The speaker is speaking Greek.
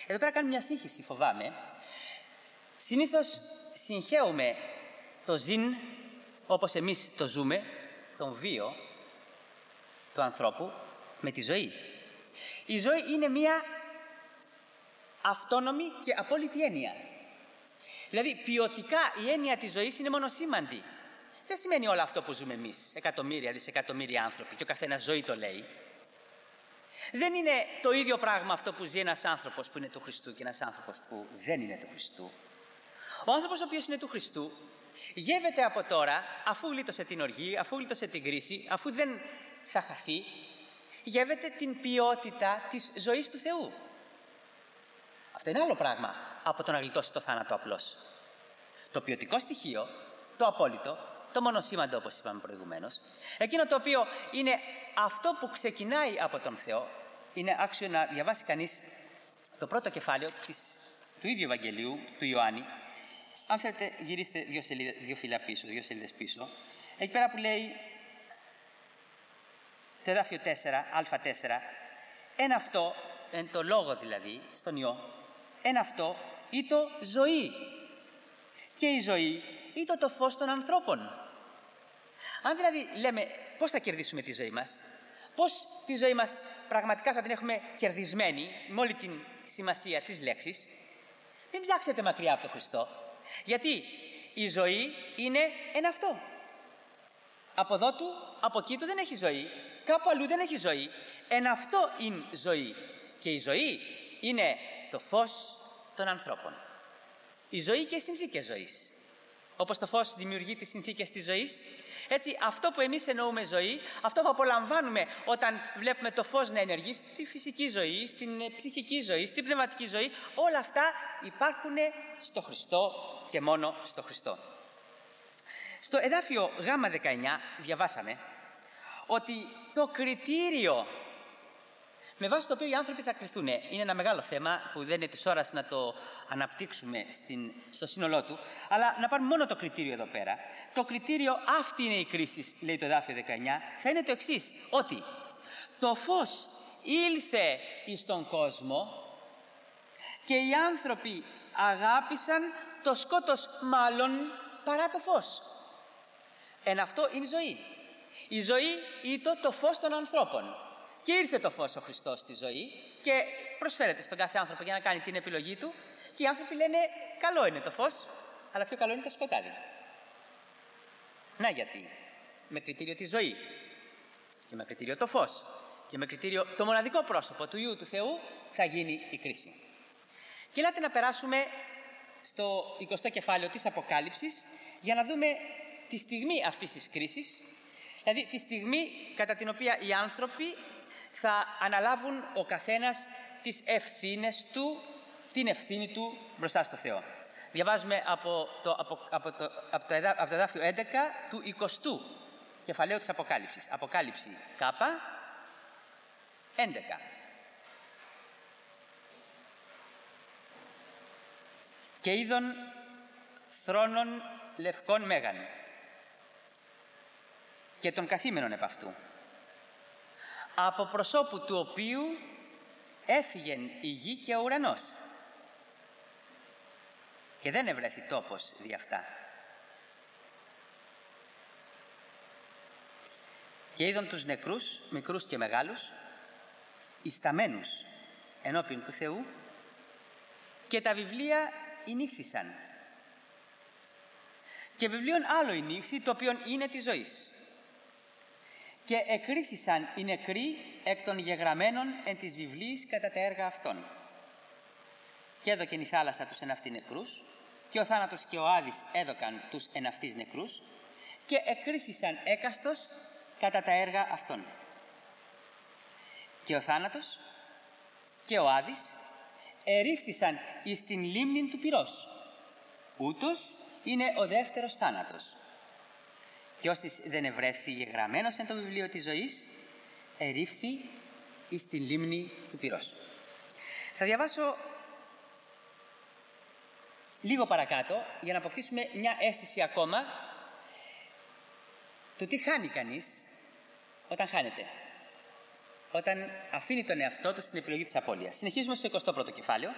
Εδώ πέρα κάνουμε μια σύγχυση, φοβάμαι. Συνήθως συγχαίουμε το ζήν, όπως εμείς το ζούμε, τον βίο του ανθρώπου, με τη ζωή. Η ζωή είναι μια αυτόνομη και απόλυτη έννοια. Δηλαδή, ποιοτικά η έννοια της ζωής είναι μονοσήμαντη. Δεν σημαίνει όλο αυτό που ζούμε εμείς, εκατομμύρια, δισεκατομμύρια άνθρωποι, και ο καθένας ζωή το λέει. Δεν είναι το ίδιο πράγμα αυτό που ζει ένας άνθρωπος που είναι του Χριστού και ένας άνθρωπος που δεν είναι του Χριστού. Ο άνθρωπος ο οποίος είναι του Χριστού γεύεται από τώρα, αφού γλίτωσε την οργή, αφού γλίτωσε την κρίση, αφού δεν θα χαθεί, γεύεται την ποιότητα της ζωής του Θεού. Αυτό είναι άλλο πράγμα από το να γλιτώσει το θάνατο απλώς. Το ποιοτικό στοιχείο, το απόλυτο, το μονοσήμαντο, όπως είπαμε προηγουμένως, εκείνο το οποίο είναι αυτό που ξεκινάει από τον Θεό, είναι άξιο να διαβάσει κανείς το πρώτο κεφάλαιο του ίδιου Ευαγγελίου του Ιωάννη. Αν θέλετε, γυρίστε δύο σελίδες πίσω, εκεί πέρα που λέει το εδάφιο 4, α4, εν αυτό, εν το λόγο δηλαδή, στον Υιό, εν αυτό ήτο ζωή. Και η ζωή ήτο το φως των ανθρώπων. Αν δηλαδή λέμε πώς θα κερδίσουμε τη ζωή μας, πώς τη ζωή μας πραγματικά θα την έχουμε κερδισμένη με όλη την σημασία της λέξης, μην ψάξετε μακριά από τον Χριστό, γιατί η ζωή είναι εν αυτό. Από εδώ του, από εκεί του δεν έχει ζωή, κάπου αλλού δεν έχει ζωή, εν αυτό είναι ζωή. Και η ζωή είναι το φως των ανθρώπων. Η ζωή και οι συνθήκες ζωής. Όπως το φως δημιουργεί τις συνθήκες της ζωής, έτσι αυτό που εμείς εννοούμε ζωή, αυτό που απολαμβάνουμε όταν βλέπουμε το φως να ενεργεί στη φυσική ζωή, στην ψυχική ζωή, στην πνευματική ζωή, όλα αυτά υπάρχουν στο Χριστό και μόνο στο Χριστό. Στο εδάφιο Γ19 διαβάσαμε ότι το κριτήριο με βάση το οποίο οι άνθρωποι θα κριθούν, είναι ένα μεγάλο θέμα που δεν είναι της ώρας να το αναπτύξουμε στο σύνολό του, αλλά να πάρουμε μόνο το κριτήριο εδώ πέρα. Το κριτήριο, αυτή είναι η κρίση, λέει το εδάφιο 19, θα είναι το εξής, ότι το φως ήλθε εις τον κόσμο και οι άνθρωποι αγάπησαν το σκότος μάλλον παρά το φως. Εν αυτό είναι η ζωή. Η ζωή είναι το φως των ανθρώπων. Και ήρθε το φως ο Χριστός στη ζωή και προσφέρεται στον κάθε άνθρωπο για να κάνει την επιλογή του, και οι άνθρωποι λένε καλό είναι το φως, αλλά πιο καλό είναι το σκοτάδι. Να γιατί, με κριτήριο τη ζωή και με κριτήριο το φως και με κριτήριο το μοναδικό πρόσωπο του Υιού του Θεού θα γίνει η κρίση. Και ελάτε να περάσουμε στο 20ο κεφάλαιο της Αποκάλυψης για να δούμε τη στιγμή αυτής της κρίσης, δηλαδή τη στιγμή κατά την οποία οι άνθρωποι θα αναλάβουν ο καθένας τις ευθύνες του, την ευθύνη του μπροστά στο Θεό. Διαβάζουμε από το εδάφιο 11 του 20ου κεφαλαίου της Αποκάλυψης. Αποκάλυψη Κ, 11. Και είδον θρόνων λευκών μέγαν και των καθήμενων επ' αυτού, από προσώπου του οποίου έφυγεν η γη και ο ουρανός και δεν ευρέθη τόπος δι' αυτά. Και είδον τους νεκρούς, μικρούς και μεγάλους, ισταμένους ενώπιον του Θεού, και τα βιβλία ηνύχθησαν. Και βιβλίον άλλο ηνύχθη, το οποίον είναι της ζωής. Και εκρίθησαν οι νεκροί εκ των γεγραμμένων εν της βιβλίης κατά τα έργα αυτών. Και έδωκεν η θάλασσα τους εν αυτοί νεκρούς, και ο θάνατος και ο Άδης έδωκαν τους εν αυτής νεκρούς, και εκρίθησαν έκαστος κατά τα έργα αυτών. Και ο θάνατος και ο Άδης ερίφθησαν εις την λίμνην του πυρός. Ούτως είναι ο δεύτερος θάνατος. Και ώστις δεν ευρέθη γεγραμμένος εν το βιβλίο της ζωής, ερίφθη εις την λίμνη του πυρός. Θα διαβάσω λίγο παρακάτω για να αποκτήσουμε μια αίσθηση ακόμα του τι χάνει κανείς όταν χάνεται, όταν αφήνει τον εαυτό του στην επιλογή της απώλειας. Συνεχίζουμε στο 21ο κεφάλαιο.